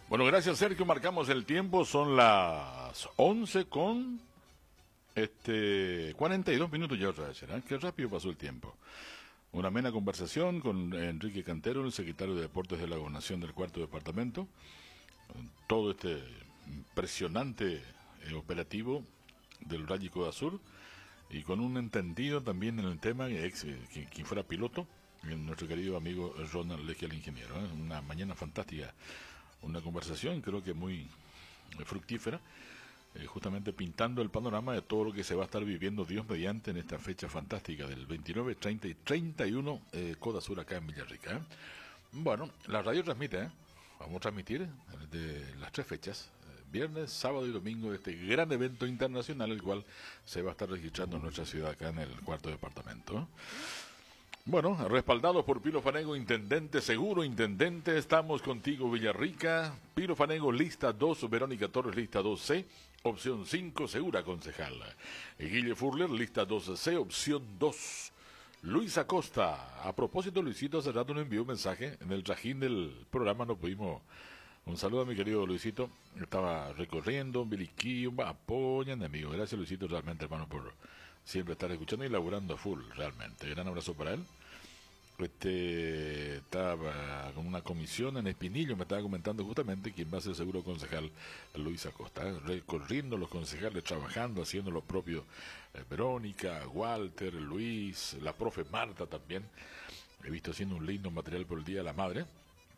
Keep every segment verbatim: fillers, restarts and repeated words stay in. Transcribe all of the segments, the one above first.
Bueno, gracias Sergio, marcamos el tiempo, son las once con este cuarenta y dos minutos ya otra vez, ¿será? Qué rápido pasó el tiempo. Una amena conversación con Enrique Cantero, el secretario de Deportes de la Gobernación del Cuarto Departamento. Todo este impresionante eh, operativo del Rallico de Azur y con un entendido también en el tema, ex, eh, quien, quien fuera piloto, nuestro querido amigo Ronald Leque, el ingeniero. ¿eh? Una mañana fantástica, una conversación creo que muy fructífera, eh, justamente pintando el panorama de todo lo que se va a estar viviendo Dios mediante en esta fecha fantástica del veintinueve, treinta y treinta y uno eh, Coda Sur acá en Villarrica. ¿eh? Bueno, la radio transmite, ¿eh? vamos a transmitir de las tres fechas, eh, viernes, sábado y domingo, este gran evento internacional, el cual se va a estar registrando en nuestra ciudad acá en el cuarto departamento. ¿eh? Bueno, respaldados por Piro Fanego, intendente seguro, intendente, estamos contigo Villarrica. Piro Fanego, lista dos, Verónica Torres, lista dos C, opción cinco, segura concejal. Guille Furler, lista dos C, opción dos. Luis Acosta, a propósito Luisito, hace rato nos envió un mensaje, en el trajín del programa no pudimos. Un saludo a mi querido Luisito, estaba recorriendo un biliquillo, apoyan, amigo. Gracias Luisito, realmente hermano, por siempre estar escuchando y laburando a full, realmente. Gran abrazo para él. Este estaba con una comisión en Espinillo, me estaba comentando justamente quién va a ser seguro concejal, Luis Acosta, ¿eh? recorriendo los concejales, trabajando, haciendo lo propio, eh, Verónica, Walter, Luis, la profe Marta también, he visto haciendo un lindo material por el Día de la Madre.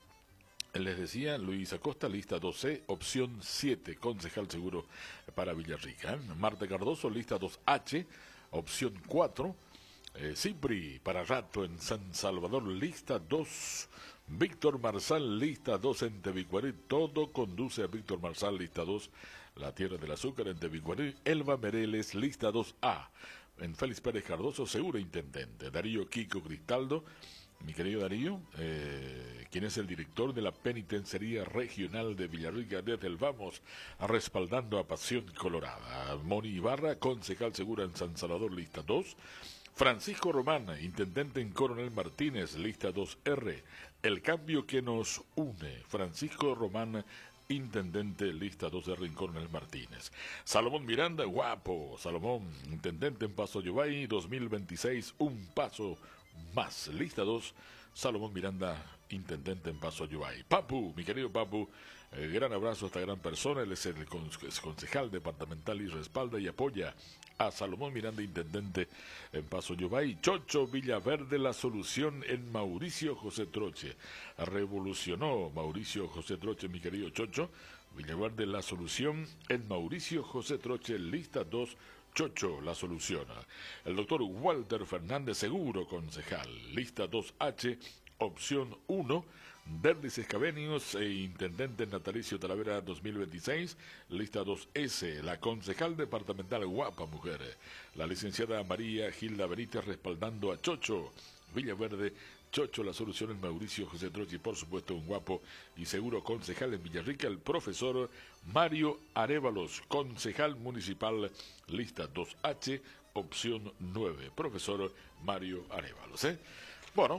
Les decía, Luis Acosta, lista dos C, opción siete, concejal seguro para Villarrica. ¿eh? Marta Cardoso, lista dos H, opción cuatro. Eh, Cipri, para rato en San Salvador, lista dos. Víctor Marsal, lista dos en Tebicuarí. Todo conduce a Víctor Marsal, lista dos. La Tierra del Azúcar en Tebicuarí. Elba Mereles, lista dos A. En Félix Pérez Cardoso, seguro intendente. Darío Kiko Cristaldo, mi querido Darío, eh, quien es el director de la Penitenciaría Regional de Villarrica desde el Vamos, respaldando a Pasión Colorada. Moni Ibarra, concejal segura en San Salvador, lista dos. Francisco Román, intendente en Coronel Martínez, lista dos R. El cambio que nos une. Francisco Román, intendente, lista dos R en Coronel Martínez. Salomón Miranda, guapo. Salomón, intendente en Paso Yobay, dos mil veintiséis, un paso más. Lista dos, Salomón Miranda, intendente en Paso Yobay. Papu, mi querido Papu, eh, gran abrazo a esta gran persona. Él es el concejal departamental y respalda y apoya a Salomón Miranda, intendente en Paso Yobay. Chocho Villaverde, la solución en Mauricio José Troche. Revolucionó Mauricio José Troche, mi querido Chocho. Villaverde, la solución en Mauricio José Troche, lista dos, Chocho, la soluciona. El doctor Walter Fernández, seguro concejal, lista dos H, opción uno. Verdis Escabenius e intendente natalicio Talavera dos mil veintiséis, lista dos S, la concejal departamental, guapa mujer, la licenciada María Gilda Benítez, respaldando a Chocho Villaverde. Chocho, la solución en Mauricio José Troche, y por supuesto un guapo y seguro concejal en Villarrica, el profesor Mario Arévalos, concejal municipal, lista dos H, opción nueve, profesor Mario Arévalos. ¿eh?